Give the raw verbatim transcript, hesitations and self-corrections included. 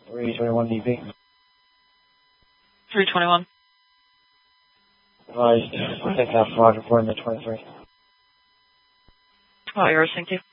three twenty-one D P. three twenty-one. Advised, I think Alpha Roger reporting the twenty-three. Oh, yours, thank you.